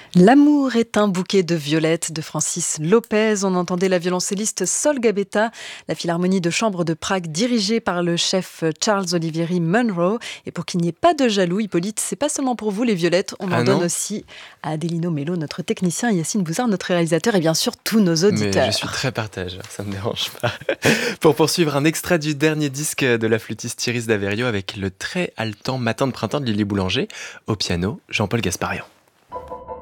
L'amour est un bouquet de violettes de Francis Lopez. On entendait la violoncelliste Sol Gabetta, la Philharmonie de chambre de Prague dirigée par le chef Charles Olivieri Munro. Et pour qu'il n'y ait pas de jaloux, Hippolyte, c'est pas seulement pour vous les violettes, on en Ah donne non? aussi à Adelino Mello, notre technicien, Yacine Bouzard, notre réalisateur et bien sûr tous nos Mais je auditeurs. suis très partageur, ça me dérange pas. Pour poursuivre, un extrait du dernier disque de la flûtiste Thierry Daverio avec le très haletant Matin de printemps de Lily Boulanger. Au piano, Jean-Paul Gasparian.